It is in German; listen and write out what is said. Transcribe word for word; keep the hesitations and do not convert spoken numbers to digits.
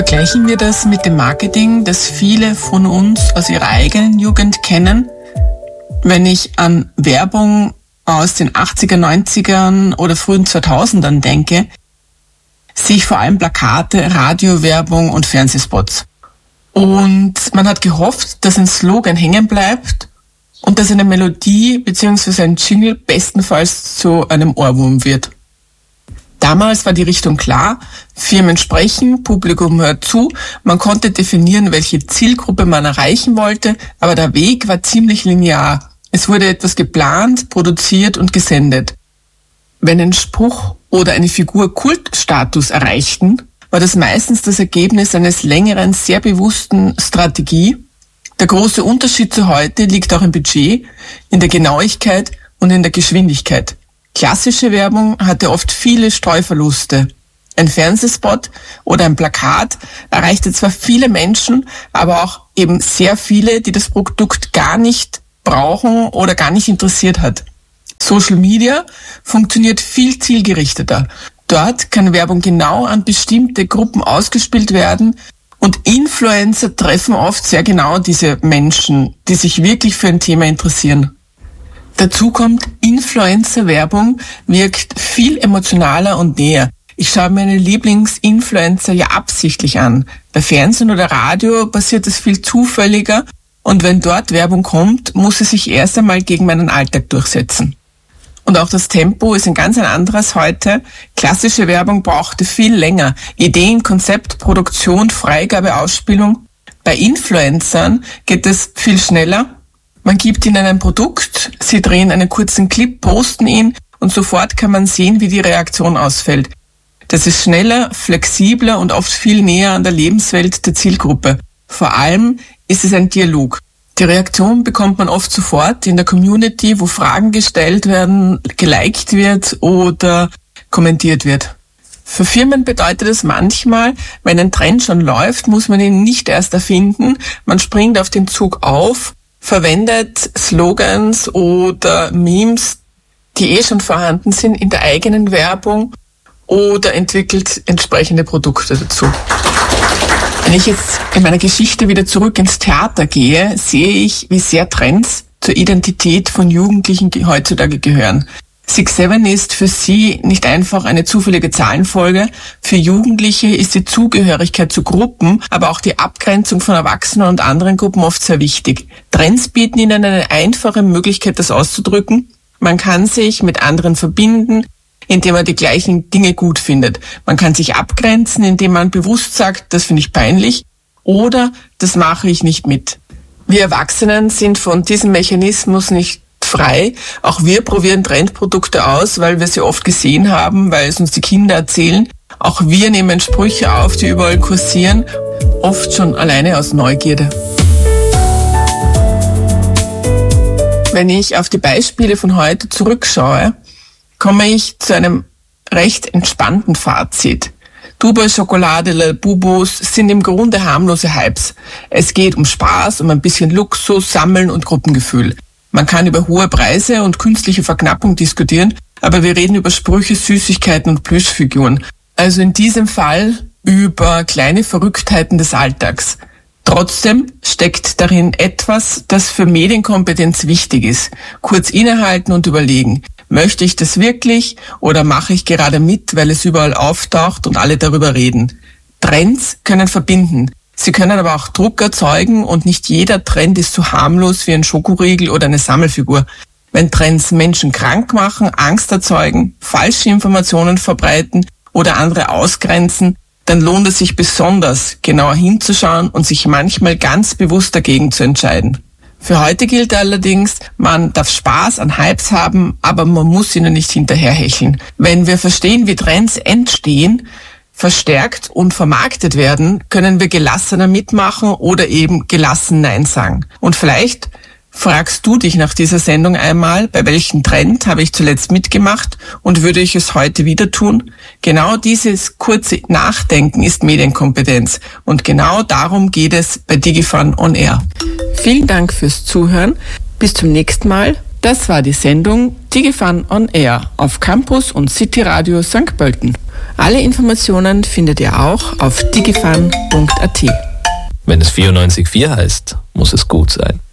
Vergleichen wir das mit dem Marketing, das viele von uns aus ihrer eigenen Jugend kennen. Wenn ich an Werbung aus den achtziger, neunzigern oder frühen zweitausendern denke, sehe ich vor allem Plakate, Radiowerbung und Fernsehspots. Und man hat gehofft, dass ein Slogan hängen bleibt und dass eine Melodie bzw. ein Jingle bestenfalls zu einem Ohrwurm wird. Damals war die Richtung klar, Firmen sprechen, Publikum hört zu, man konnte definieren, welche Zielgruppe man erreichen wollte, aber der Weg war ziemlich linear. Es wurde etwas geplant, produziert und gesendet. Wenn ein Spruch oder eine Figur Kultstatus erreichten, war das meistens das Ergebnis eines längeren, sehr bewussten Strategie. Der große Unterschied zu heute liegt auch im Budget, in der Genauigkeit und in der Geschwindigkeit. Klassische Werbung hatte oft viele Streuverluste. Ein Fernsehspot oder ein Plakat erreichte zwar viele Menschen, aber auch eben sehr viele, die das Produkt gar nicht brauchen oder gar nicht interessiert hat. Social Media funktioniert viel zielgerichteter. Dort kann Werbung genau an bestimmte Gruppen ausgespielt werden und Influencer treffen oft sehr genau diese Menschen, die sich wirklich für ein Thema interessieren. Dazu kommt, Influencer-Werbung wirkt viel emotionaler und näher. Ich schaue meine Lieblingsinfluencer ja absichtlich an. Bei Fernsehen oder Radio passiert es viel zufälliger und wenn dort Werbung kommt, muss sie sich erst einmal gegen meinen Alltag durchsetzen. Und auch das Tempo ist ein ganz ein anderes heute. Klassische Werbung brauchte viel länger. Ideen, Konzept, Produktion, Freigabe, Ausspielung. Bei Influencern geht es viel schneller. Man gibt ihnen ein Produkt, sie drehen einen kurzen Clip, posten ihn und sofort kann man sehen, wie die Reaktion ausfällt. Das ist schneller, flexibler und oft viel näher an der Lebenswelt der Zielgruppe. Vor allem ist es ein Dialog. Die Reaktion bekommt man oft sofort in der Community, wo Fragen gestellt werden, geliked wird oder kommentiert wird. Für Firmen bedeutet es manchmal, wenn ein Trend schon läuft, muss man ihn nicht erst erfinden. Man springt auf den Zug auf, verwendet Slogans oder Memes, die eh schon vorhanden sind, in der eigenen Werbung oder entwickelt entsprechende Produkte dazu. Wenn ich jetzt in meiner Geschichte wieder zurück ins Theater gehe, sehe ich, wie sehr Trends zur Identität von Jugendlichen heutzutage gehören. Six Seven ist für sie nicht einfach eine zufällige Zahlenfolge. Für Jugendliche ist die Zugehörigkeit zu Gruppen, aber auch die Abgrenzung von Erwachsenen und anderen Gruppen oft sehr wichtig. Trends bieten ihnen eine einfache Möglichkeit, das auszudrücken. Man kann sich mit anderen verbinden, indem man die gleichen Dinge gut findet. Man kann sich abgrenzen, indem man bewusst sagt, das finde ich peinlich oder das mache ich nicht mit. Wir Erwachsenen sind von diesem Mechanismus nicht frei. Auch wir probieren Trendprodukte aus, weil wir sie oft gesehen haben, weil es uns die Kinder erzählen. Auch wir nehmen Sprüche auf, die überall kursieren, oft schon alleine aus Neugierde. Wenn ich auf die Beispiele von heute zurückschaue, komme ich zu einem recht entspannten Fazit. Dubai Schokolade, Lalbubos sind im Grunde harmlose Hypes. Es geht um Spaß, um ein bisschen Luxus, Sammeln und Gruppengefühl. Man kann über hohe Preise und künstliche Verknappung diskutieren, aber wir reden über Sprüche, Süßigkeiten und Plüschfiguren. Also in diesem Fall über kleine Verrücktheiten des Alltags. Trotzdem steckt darin etwas, das für Medienkompetenz wichtig ist. Kurz innehalten und überlegen. Möchte ich das wirklich oder mache ich gerade mit, weil es überall auftaucht und alle darüber reden? Trends können verbinden. Sie können aber auch Druck erzeugen und nicht jeder Trend ist so harmlos wie ein Schokoriegel oder eine Sammelfigur. Wenn Trends Menschen krank machen, Angst erzeugen, falsche Informationen verbreiten oder andere ausgrenzen, dann lohnt es sich besonders, genauer hinzuschauen und sich manchmal ganz bewusst dagegen zu entscheiden. Für heute gilt allerdings, man darf Spaß an Hypes haben, aber man muss ihnen nicht hinterherhecheln. Wenn wir verstehen, wie Trends entstehen, verstärkt und vermarktet werden, können wir gelassener mitmachen oder eben gelassen Nein sagen. Und vielleicht fragst du dich nach dieser Sendung einmal, bei welchem Trend habe ich zuletzt mitgemacht und würde ich es heute wieder tun? Genau dieses kurze Nachdenken ist Medienkompetenz und genau darum geht es bei DigiFun On Air. Vielen Dank fürs Zuhören. Bis zum nächsten Mal. Das war die Sendung DigiFun On Air auf Campus und City Radio Sankt Pölten. Alle Informationen findet ihr auch auf digifan punkt at. Wenn es vierundneunzig Komma vier heißt, muss es gut sein.